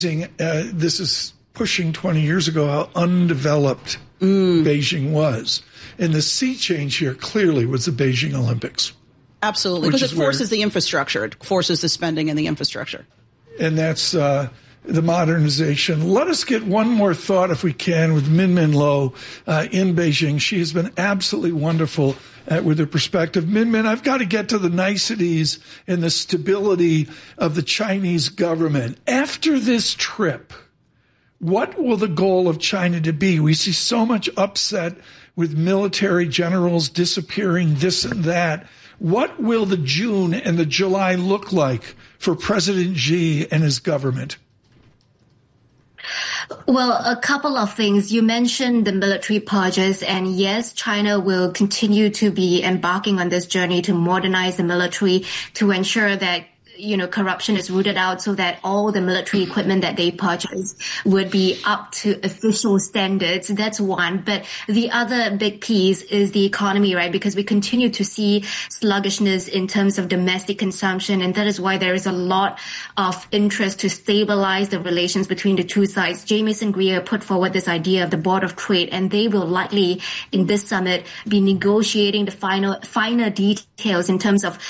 this is pushing 20 years ago, how undeveloped Beijing was. And the sea change here clearly was the Beijing Olympics. Absolutely, because it forces the infrastructure. It forces the spending in the infrastructure. And that's the modernization. Let us get one more thought, if we can, with Min-Min Lo in Beijing. She has been absolutely wonderful with her perspective. Min-Min, I've got to get to the niceties and the stability of the Chinese government. After this trip, what will the goal of China to be? We see so much upset with military generals disappearing, this and that. What will the June and the July look like for President Xi and his government? Well, a couple of things. You mentioned the military purges, and yes, China will continue to be embarking on this journey to modernize the military to ensure that corruption is rooted out so that all the military equipment that they purchase would be up to official standards. That's one. But the other big piece is the economy, right? Because we continue to see sluggishness in terms of domestic consumption. And that is why there is a lot of interest to stabilize the relations between the two sides. Jamieson Greer put forward this idea of the Board of Trade, and they will likely in this summit be negotiating the finer details in terms of,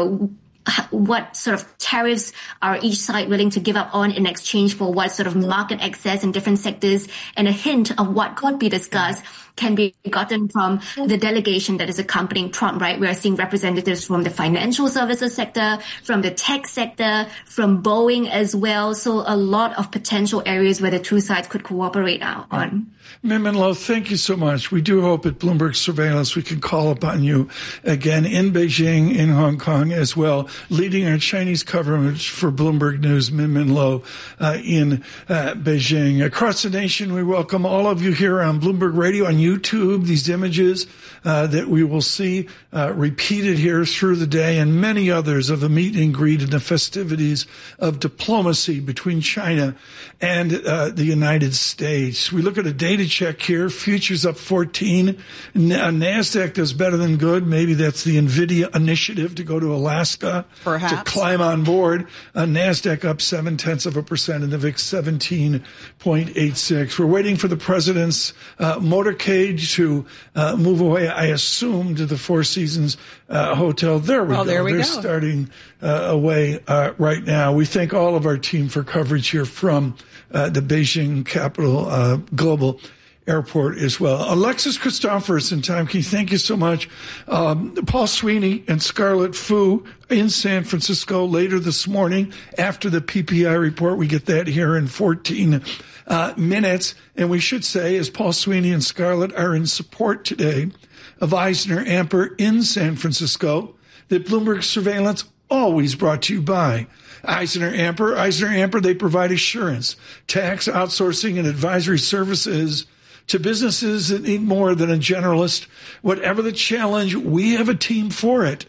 what sort of tariffs are each side willing to give up on in exchange for what sort of market access in different sectors, and a hint of what could be discussed can be gotten from the delegation that is accompanying Trump, right? We're seeing representatives from the financial services sector, from the tech sector, from Boeing as well. So a lot of potential areas where the two sides could cooperate on. Min-Min Lo, thank you so much. We do hope at Bloomberg Surveillance we can call upon you again in Beijing, in Hong Kong as well, leading our Chinese coverage for Bloomberg News. Min-Min Lo in Beijing. Across the nation, we welcome all of you here on Bloomberg Radio, on YouTube, these images that we will see repeated here through the day, and many others of the meet and greet and the festivities of diplomacy between China and the United States. We look at a data check here. Futures up 14. NASDAQ does better than good. Maybe that's the NVIDIA initiative to go to Alaska to climb on board. NASDAQ up 0.7%, and the VIX 17.86. We're waiting for the president's motorcade to move away, I assume, to the Four Seasons Hotel. There we go. They're starting away right now. We thank all of our team for coverage here from the Beijing Capital Global Airport as well. Alexis Christoforous and Tom Key, thank you so much. Paul Sweeney and Scarlett Fu in San Francisco later this morning after the PPI report. We get that here in 14 minutes. And we should say, as Paul Sweeney and Scarlett are in support today of EisnerAmper in San Francisco, that Bloomberg Surveillance always brought to you by EisnerAmper. EisnerAmper, they provide assurance, tax, outsourcing, and advisory services to businesses that need more than a generalist. Whatever the challenge, we have a team for it.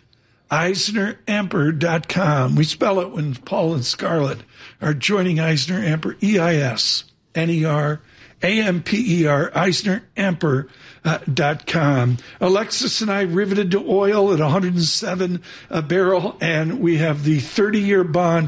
EisnerAmper.com. We spell it when Paul and Scarlett are joining EisnerAmper, EisnerAmper, EisnerAmper.com. Alexis and I riveted to oil at 107 a barrel, and we have the 30-year bond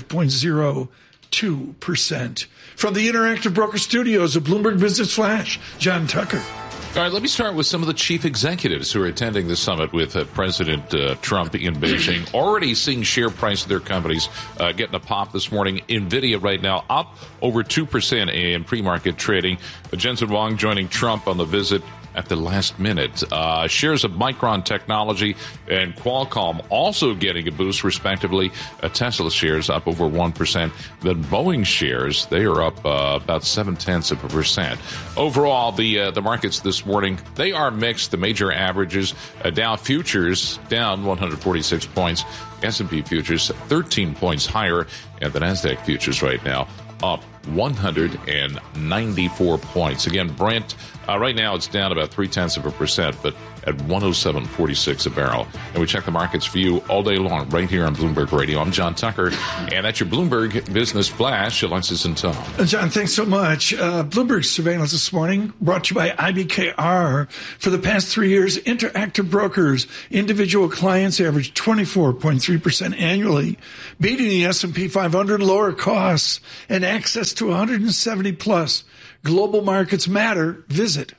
5.02%. From the Interactive Broker Studios of Bloomberg Business Flash, John Tucker. All right, let me start with some of the chief executives who are attending the summit with President Trump in Beijing. Already seeing share price of their companies getting a pop this morning. NVIDIA right now up over 2% in pre-market trading. Jensen Huang joining Trump on the visit at the last minute. Shares of Micron Technology and Qualcomm also getting a boost, respectively. Tesla shares up over 1%. The Boeing shares, they are up about 0.7%. Overall, the markets this morning, they are mixed. The major averages, Dow futures down 146 points. S&P futures 13 points higher, and the NASDAQ futures right now up 194 points. Again, Brent, right now it's down about 0.3%, but at 107.46 a barrel. And we check the markets for you all day long right here on Bloomberg Radio. I'm John Tucker, and that's your Bloomberg Business Flash. Alexis and Tom. John, thanks so much. Bloomberg surveillance this morning brought to you by IBKR. For the past 3 years, Interactive Brokers, individual clients averaged 24.3% annually, beating the S&P 500, lower costs, and access to 170 plus global markets matter. Visit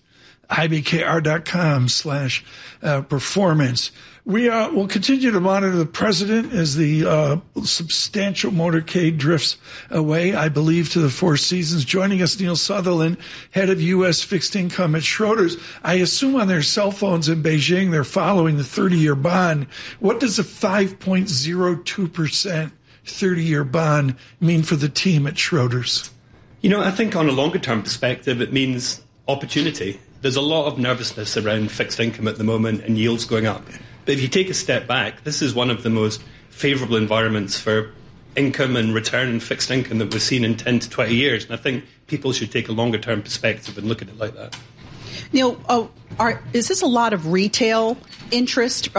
IBKR.com/performance. We will continue to monitor the president as the substantial motorcade drifts away, I believe, to the Four Seasons. Joining us, Neil Sutherland, head of U.S. fixed income at Schroders. I assume on their cell phones in Beijing, they're following the 30-year bond. What does a 5.02% 30-year bond mean for the team at Schroders? You know, I think on a longer-term perspective, it means opportunity. There's a lot of nervousness around fixed income at the moment and yields going up. But if you take a step back, this is one of the most favourable environments for income and return in fixed income that we've seen in 10 to 20 years. And I think people should take a longer-term perspective and look at it like that. Neil, is this a lot of retail interest?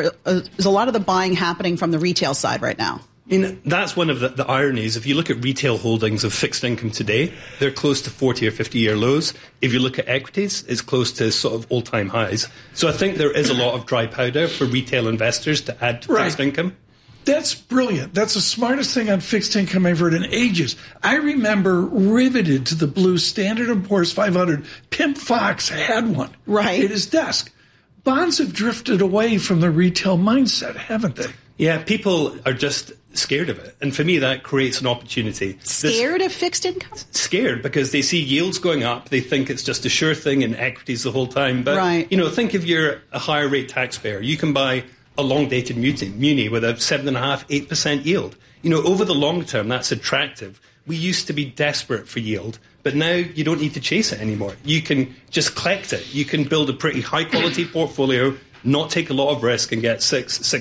Is a lot of the buying happening from the retail side right now? I mean, that's one of the ironies. If you look at retail holdings of fixed income today, they're close to 40 or 50-year lows. If you look at equities, it's close to sort of all-time highs. So I think there is a lot of dry powder for retail investors to add to fixed income. That's brilliant. That's the smartest thing on fixed income I've heard in ages. I remember riveted to the blue Standard & Poor's 500. Pimp Fox had one at his desk. Bonds have drifted away from the retail mindset, haven't they? Yeah, people are just scared of it. And for me, that creates an opportunity. Scared of fixed income? Scared because they see yields going up. They think it's just a sure thing in equities the whole time. But, you know, think if you're a higher rate taxpayer, you can buy a long-dated muni with a 7.5%, 8% yield. You know, over the long term, that's attractive. We used to be desperate for yield, but now you don't need to chase it anymore. You can just collect it. You can build a pretty high-quality portfolio, not take a lot of risk, and get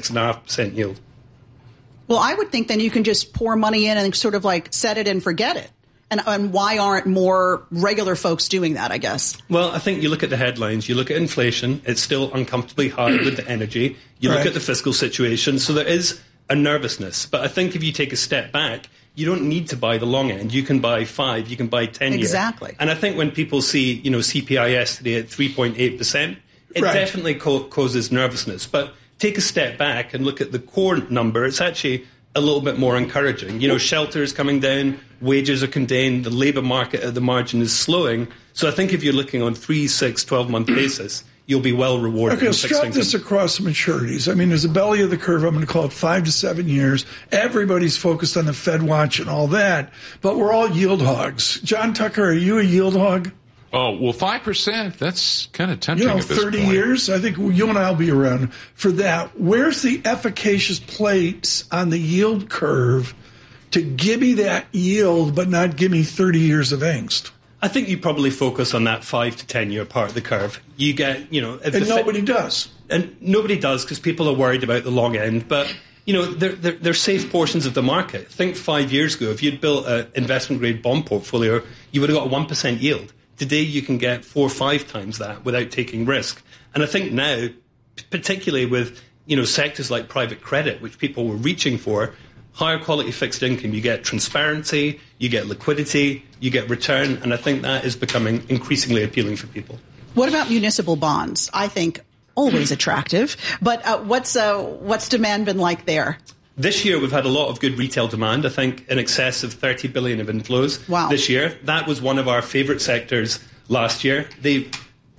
6.5% yield. Well, I would think then you can just pour money in and sort of like set it and forget it. And why aren't more regular folks doing that, I guess? Well, I think you look at the headlines, you look at inflation, it's still uncomfortably high with the energy. You look at the fiscal situation, so there is a nervousness. But I think if you take a step back, you don't need to buy the long end. You can buy 5, you can buy 10 years. Exactly. And I think when people see, you know, CPI yesterday at 3.8%, it definitely causes nervousness. But take a step back and look at the core number. It's actually a little bit more encouraging. You know, shelter is coming down, wages are contained, the labour market at the margin is slowing. So I think if you're looking on 3, 6, 12-month basis, you'll be well rewarded. Okay, strap this across maturities. I mean, there's a belly of the curve. I'm going to call it 5 to 7 years. Everybody's focused on the Fed watch and all that, but we're all yield hogs. John Tucker, are you a yield hog? Oh, well, 5%, that's kind of tempting at this 30 point. years, I think you and I will be around for that. Where's the efficacious place on the yield curve to give me that yield but not give me 30 years of angst? I think you probably focus on that 5 to 10 year part of the curve. You get, you know... And nobody does. And nobody does because people are worried about the long end. But, you know, they're safe portions of the market. Think 5 years ago, if you'd built an investment-grade bond portfolio, you would have got a 1% yield. Today, you can get 4 or 5 times that without taking risk. And I think now, particularly with, you know, sectors like private credit, which people were reaching for, higher quality fixed income, you get transparency, you get liquidity, you get return, and I think that is becoming increasingly appealing for people. What about municipal bonds? I think always attractive, but what's demand been like there? This year, we've had a lot of good retail demand. I think in excess of 30 billion of inflows this year. That was one of our favourite sectors last year. They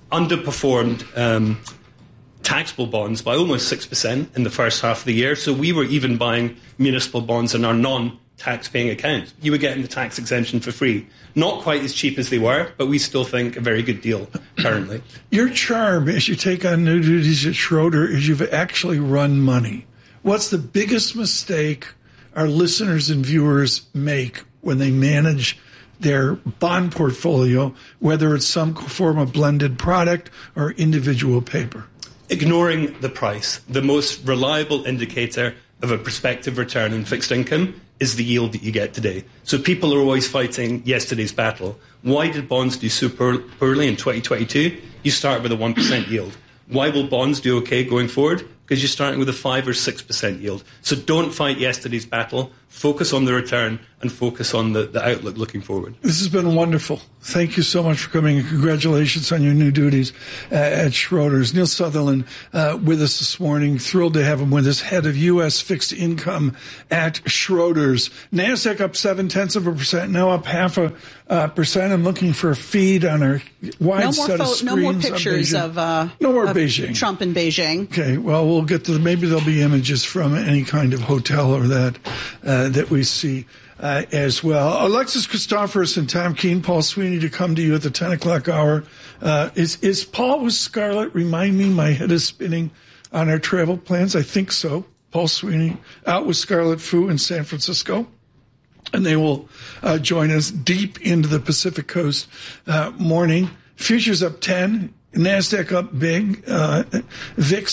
underperformed taxable bonds by almost 6% in the first half of the year. So we were even buying municipal bonds in our non-tax-paying accounts. You were getting the tax exemption for free. Not quite as cheap as they were, but we still think a very good deal currently. Your charm as you take on new duties at Schroder is you've actually run money. What's the biggest mistake our listeners and viewers make when they manage their bond portfolio, whether it's some form of blended product or individual paper? Ignoring the price. The most reliable indicator of a prospective return in fixed income is the yield that you get today. So people are always fighting yesterday's battle. Why did bonds do so poorly in 2022? You start with a 1% yield. Why will bonds do okay going forward? Because you're starting with a 5 or 6% yield. So don't fight yesterday's battle. Focus on the return and focus on the outlook looking forward. This has been wonderful. Thank you so much for coming, and congratulations on your new duties at Schroders. Neil Sutherland with us this morning. Thrilled to have him with us, head of U.S. fixed income at Schroders. NASDAQ up 0.7%, now up 0.5%. I'm looking for a feed on our wide set of screens. No more pictures of Beijing. Trump in Beijing. Okay, well, we'll get to maybe there'll be images from any kind of hotel or that we see as well. Alexis Christoforous and Tom Keene, Paul Sweeney to come to you at the 10 o'clock hour. Is Paul with Scarlett? Remind me, my head is spinning on our travel plans. I think so. Paul Sweeney out with Scarlett Fu in San Francisco. And they will join us deep into the Pacific Coast morning. Futures up 10. NASDAQ up big, VIX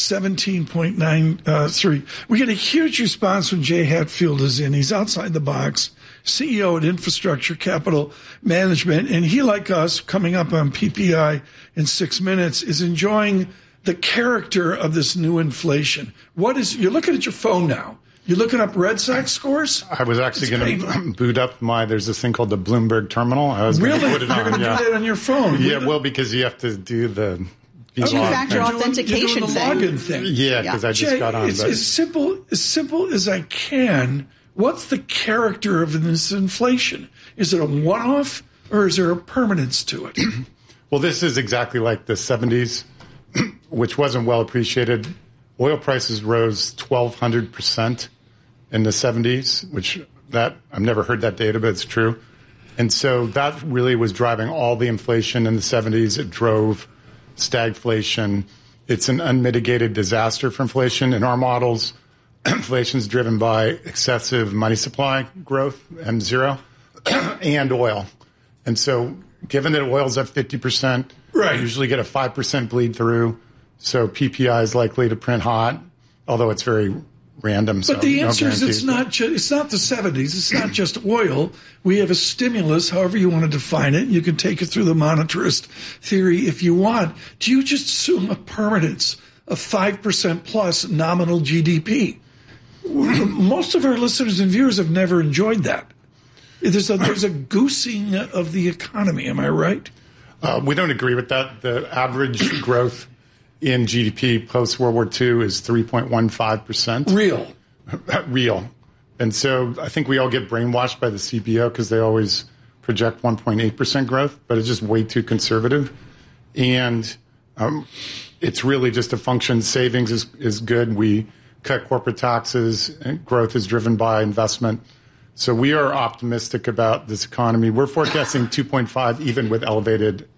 17.93. We get a huge response when Jay Hatfield is in. He's outside the box, CEO at Infrastructure Capital Management, and he, like us, coming up on PPI in 6 minutes, is enjoying the character of this new inflation. You're looking at your phone now. You're looking up Red Sox scores? I was actually going to boot up there's this thing called the Bloomberg Terminal. I was going to put it on. You're going to do that on your phone? Yeah, well, because you have to do the two-factor authentication thing. Yeah, because I just got on. It's as simple as I can. What's the character of this inflation? Is it a one-off or is there a permanence to it? Well, this is exactly like the 70s, which wasn't well appreciated. Oil prices rose 1,200% in the 70s, which I've never heard that data, but it's true. And so that really was driving all the inflation in the 70s. It drove stagflation. It's an unmitigated disaster for inflation. In our models, inflation is driven by excessive money supply growth, M0, and oil. And so given that oil's up 50%, you usually get a 5% bleed through. So PPI is likely to print hot, although it's very random. But the answer is it's not the 70s. It's not just oil. We have a stimulus, however you want to define it. You can take it through the monetarist theory if you want. Do you just assume a permanence of 5% plus nominal GDP? Most of our listeners and viewers have never enjoyed that. There's a goosing of the economy. Am I right? We don't agree with that. The average growth in GDP post-World War II is 3.15%. Real. And so I think we all get brainwashed by the CBO because they always project 1.8% growth, but it's just way too conservative. And it's really just a function. Savings is good. We cut corporate taxes, and growth is driven by investment. So we are optimistic about this economy. We're forecasting 2.5 even with elevated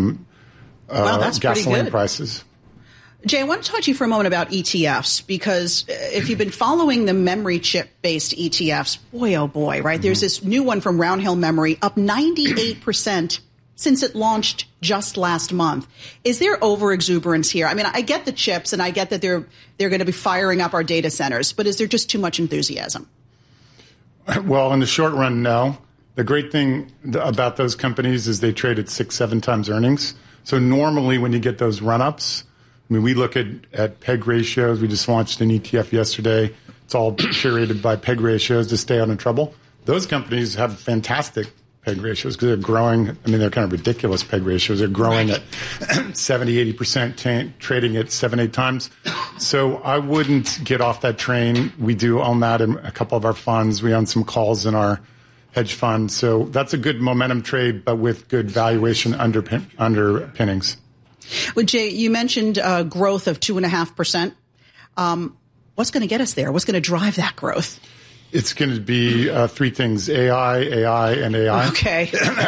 gasoline prices. Jay, I want to talk to you for a moment about ETFs, because if you've been following the memory chip-based ETFs, boy, oh boy, right? Mm-hmm. There's this new one from Round Hill Memory, up 98% since it launched just last month. Is there over-exuberance here? I mean, I get the chips, and I get that they're going to be firing up our data centers, but is there just too much enthusiasm? Well, in the short run, no. The great thing about those companies is they trade at 6-7 times earnings. So normally when you get those run-ups, I mean, we look at PEG ratios. We just launched an ETF yesterday. It's all curated by PEG ratios to stay out of trouble. Those companies have fantastic PEG ratios because they're growing. I mean, they're kind of ridiculous PEG ratios. They're growing at 70, 80%, trading at 7-8 times. So I wouldn't get off that train. We do own that in a couple of our funds. We own some calls in our hedge fund. So that's a good momentum trade, but with good valuation underpinnings. Well, Jay, you mentioned growth of 2.5%. What's going to get us there? What's going to drive that growth? It's going to be three things: AI, and AI. Okay.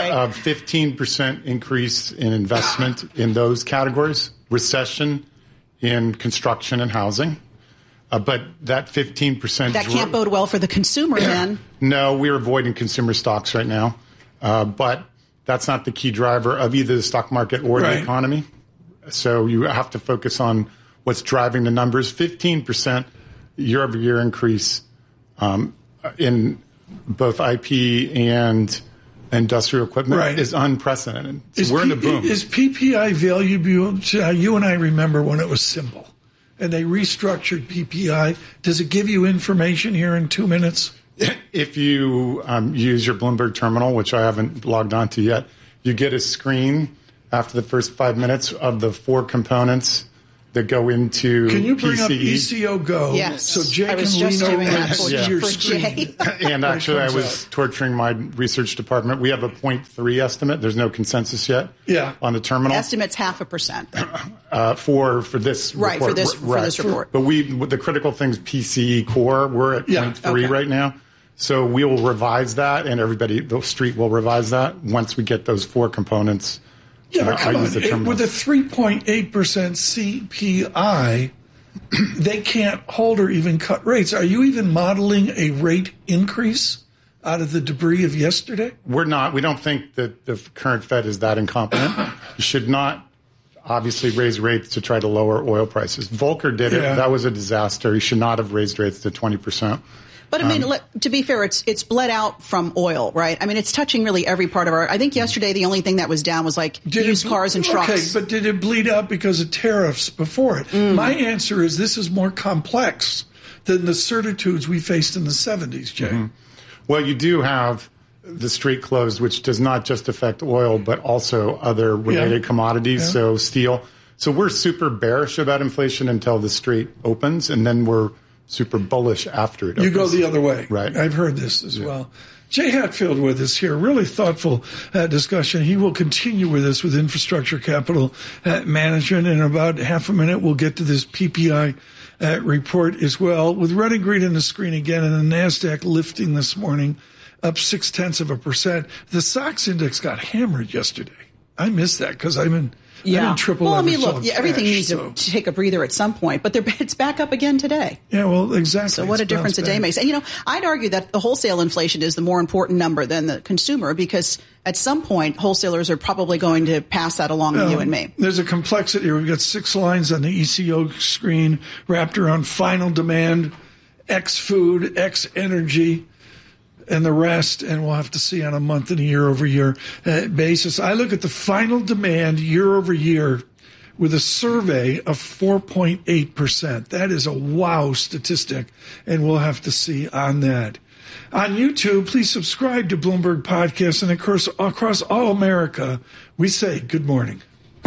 15% increase in investment in those categories. Recession in construction and housing. But that 15%... That can't bode well for the consumer, then. No, we're avoiding consumer stocks right now. But that's not the key driver of either the stock market or the economy. So you have to focus on what's driving the numbers. 15% year-over-year increase in both IP and industrial equipment is unprecedented. So we're in a boom. Is PPI valuable? You and I remember when it was simple, and they restructured PPI. Does it give you information here in 2 minutes? If you use your Bloomberg terminal, which I haven't logged onto yet, you get a screen after the first 5 minutes of the 4 components that go into PCE. Can you bring up ECO Go? Yes. So Jay I was can just lean doing over that and see your screen. Jay. And actually, I was torturing my research department. We have a 0.3 estimate. There's no consensus yet on the terminal. Estimate's 0.5%. For this report. For this report. But the critical things, PCE core, we're at 0.3 right now. So we will revise that, and the street will revise that once we get those 4 components. Yeah, but come on. With a 3.8% CPI, they can't hold or even cut rates. Are you even modeling a rate increase out of the debris of yesterday? We're not. We don't think that the current Fed is that incompetent. You should not obviously raise rates to try to lower oil prices. Volcker did it. That was a disaster. He should not have raised rates to 20%. But I mean, to be fair, it's bled out from oil, right? I mean, it's touching really every part of I think yesterday the only thing that was down was like used cars and trucks. Okay, but did it bleed out because of tariffs before it? My answer is this is more complex than the certitudes we faced in the 70s, Jay. Mm-hmm. Well, you do have the street closed, which does not just affect oil, but also other related commodities, so steel. So we're super bearish about inflation until the street opens, and then we're super bullish after it opens. You go the other way. Right. I've heard this as well. Jay Hatfield with us here. Really thoughtful discussion. He will continue with us with Infrastructure Capital Management. In about half a minute, we'll get to this PPI report as well. With red and green on the screen again, and the NASDAQ lifting this morning, up 0.6%. The SOX index got hammered yesterday. I missed that because I'm in triple. Well, I mean, look, everything needs to take a breather at some point, but it's back up again today. Yeah, well, exactly. So what a difference a day makes. And, I'd argue that the wholesale inflation is the more important number than the consumer, because at some point, wholesalers are probably going to pass that along to you and me. There's a complexity here. We've got 6 lines on the ECO screen wrapped around final demand, X food, X energy, and the rest, and we'll have to see on a month and a year-over-year basis. I look at the final demand year-over-year with a survey of 4.8%. That is a wow statistic, and we'll have to see on that. On YouTube, please subscribe to Bloomberg Podcast, and of course, across all America, we say good morning.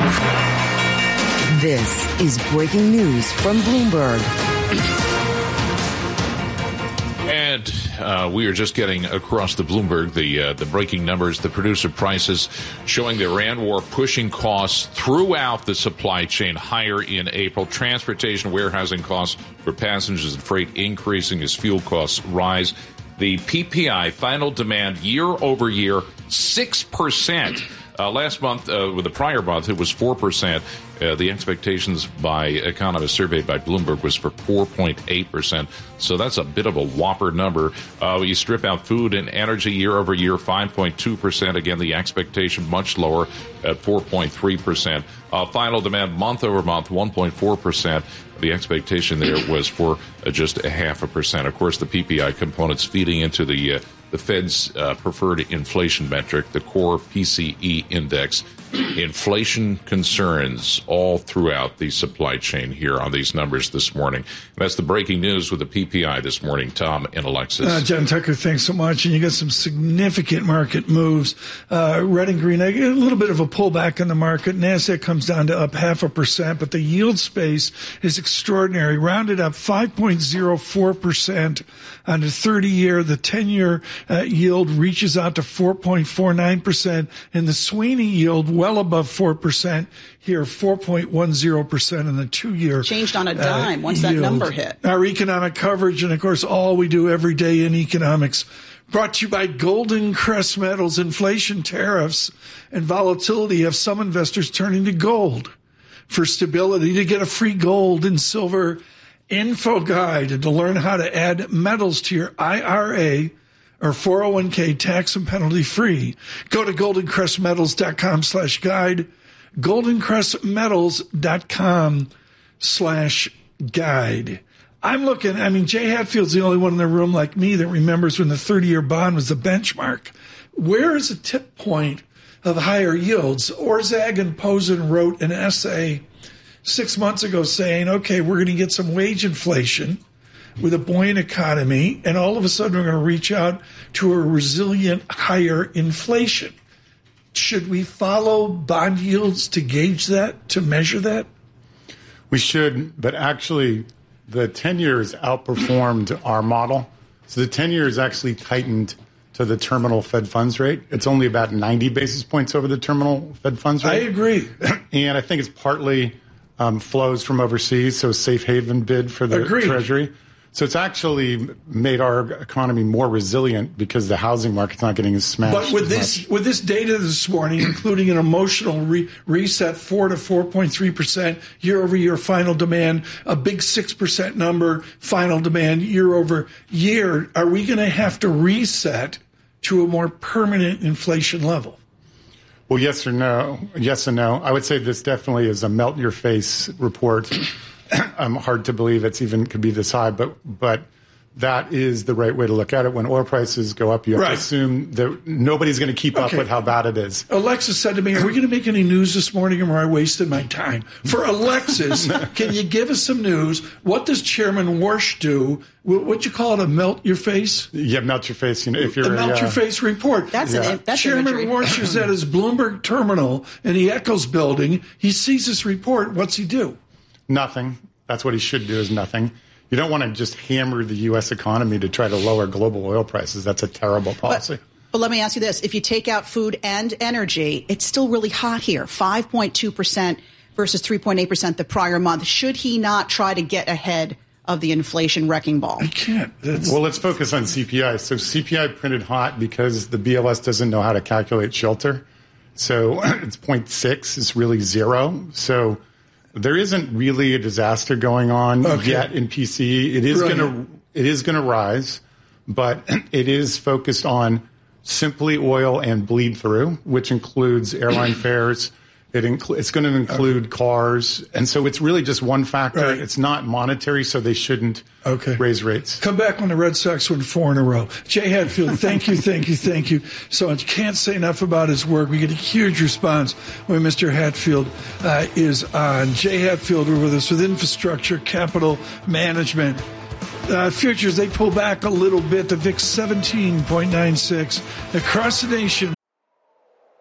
This is breaking news from Bloomberg. And we are just getting across the Bloomberg the breaking numbers, the producer prices showing the Iran war pushing costs throughout the supply chain higher in April. Transportation, warehousing costs for passengers and freight increasing as fuel costs rise. The PPI, final demand, year over year, 6%. Last month, with the prior month, it was 4%. The expectations by economists surveyed by Bloomberg was for 4.8%. So that's a bit of a whopper number. You strip out food and energy year over year, 5.2%. Again, the expectation much lower at 4.3%. Final demand month over month, 1.4%. The expectation there was for just 0.5%. Of course, the PPI components feeding into the Fed's preferred inflation metric, the core PCE index. Inflation concerns all throughout the supply chain here on these numbers this morning. That's the breaking news with the PPI this morning. Tom and Alexis. John Tucker, thanks so much. And you got some significant market moves. Red and green, a little bit of a pullback in the market. NASDAQ comes down to up 0.5%, but the yield space is extraordinary. Rounded up 5.04% on the 30-year. The 10-year yield reaches out to 4.49%, and the Sweeney yield well above 4%. Here, 4.10% in the 2-year. Changed on a dime once that number hit. Our economic coverage, and of course, all we do every day in economics, brought to you by Golden Crest Metals. Inflation, tariffs, and volatility have some investors turning to gold for stability. To get a free gold and silver info guide and to learn how to add metals to your IRA or 401k tax and penalty free, go to goldencrestmetals.com/guide, goldencrestmetals.com/guide. I'm looking, Jay Hatfield's the only one in the room like me that remembers when the 30-year bond was the benchmark. Where is the tip point of higher yields? Orzag and Posen wrote an essay 6 months ago saying, okay, we're going to get some wage inflation with a buoyant economy, and all of a sudden we're going to reach out to a resilient higher inflation. Should we follow bond yields to gauge that, to measure that? We should, but actually the 10-year has outperformed our model. So the 10-year is actually tightened to the terminal Fed funds rate. It's only about 90 basis points over the terminal Fed funds rate. I agree. And I think it's partly flows from overseas, so a safe haven bid for the Treasury. So it's actually made our economy more resilient because the housing market's not getting as smashed. But with this data this morning, including an emotional reset, 4 to 4.3% year-over-year final demand, a big 6% number final demand year-over-year, are we going to have to reset to a more permanent inflation level? Well, yes or no. Yes and no. I would say this definitely is a melt-your-face report. Hard to believe it's even could be this high, but that is the right way to look at it. When oil prices go up, you have to assume that nobody's going to keep up with how bad it is. Alexis said to me, are we going to make any news this morning, or I wasted my time? For Alexis, can you give us some news? What does Chairman Warsh do? What'd you call it, a melt-your-face? Yeah, melt-your-face. If you're a melt-your-face report. That's Chairman Warsh is at his Bloomberg terminal in the Eccles building. He sees this report. What's he do? Nothing. That's what he should do, is nothing. You don't want to just hammer the U.S. economy to try to lower global oil prices. That's a terrible policy. But let me ask you this. If you take out food and energy, it's still really hot here, 5.2% versus 3.8% the prior month. Should he not try to get ahead of the inflation wrecking ball? I can't. Well, let's focus on CPI. So CPI printed hot because the BLS doesn't know how to calculate shelter. So it's 0.6. It's really zero. So there isn't really a disaster going on yet in PCE. It is going to rise, but it is focused on simply oil and bleed through, which includes airline fares. It's going to include cars. And so it's really just one factor. Right. It's not monetary, so they shouldn't raise rates. Come back when the Red Sox win 4 in a row. Jay Hatfield, thank you so much. Can't say enough about his work. We get a huge response when Mr. Hatfield is on. Jay Hatfield, we're with us with Infrastructure Capital Management. Futures, they pull back a little bit. The VIX 17.96. Across the nation,